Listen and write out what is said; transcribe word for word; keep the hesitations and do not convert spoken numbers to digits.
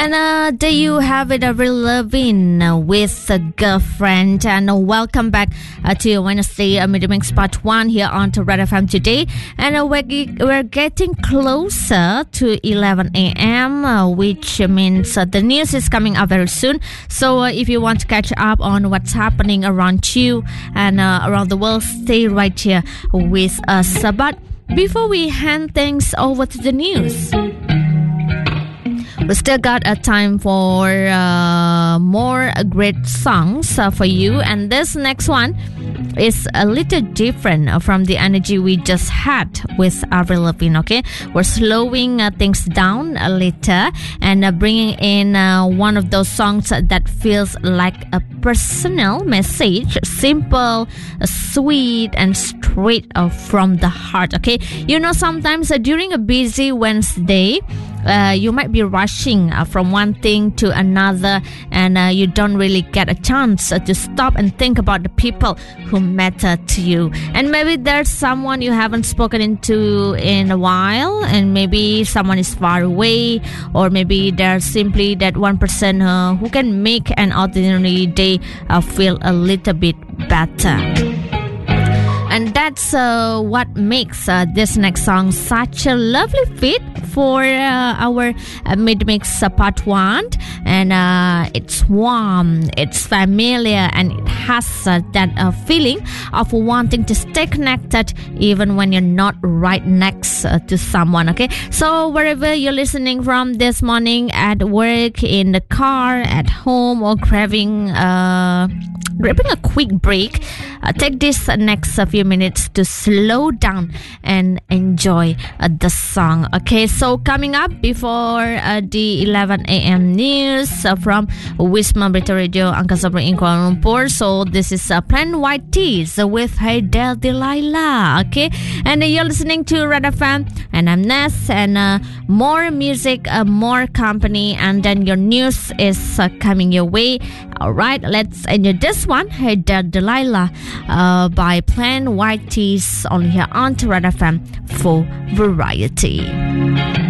And uh, there you have it, Avril Lavigne with a girlfriend. And uh, welcome back uh, to Wednesday uh, Mid Mix Part one here on to Red F M today. And uh, we're, we're getting closer to eleven a.m., uh, which means uh, the news is coming up very soon. So uh, if you want to catch up on what's happening around you and uh, around the world, stay right here with us. Uh, but before we hand things over to the news, we still got a time for uh, more great songs uh, for you. And this next one is a little different from the energy we just had with Avril Lavigne, okay? We're slowing uh, things down a little and uh, bringing in uh, one of those songs that feels like a personal message, simple, uh, sweet, and straight uh, from the heart, okay? You know, sometimes uh, during a busy Wednesday, Uh, you might be rushing uh, from one thing to another, and uh, you don't really get a chance uh, to stop and think about the people who matter to you. And maybe there's someone you haven't spoken into in a while, and maybe someone is far away, or maybe there's simply that one person uh, who can make an ordinary day uh, feel a little bit better. And that's uh, what makes uh, this next song such a lovely fit for uh, our uh, mid-mix uh, part one. And uh, it's warm, it's familiar, and it has uh, that uh, feeling of wanting to stay connected even when you're not right next uh, to someone, okay? So wherever you're listening from this morning, at work, in the car, at home, or craving uh, grabbing a quick break, uh, take this uh, next uh, few minutes to slow down and enjoy uh, the song, okay? So coming up before uh, the eleven a.m. news uh, from Wisma Berita Radio Angkasa Pura in Kuala Lumpur. So this is uh, Plain White Tees with Hey Del Delilah, okay? And uh, you're listening to Red F M, and I'm Ness, and uh, more music, uh, more company, and then your news is uh, coming your way. All right, let's enjoy this one, Hey Del Delilah uh, by Plain White Tees, only here on Red F M for variety.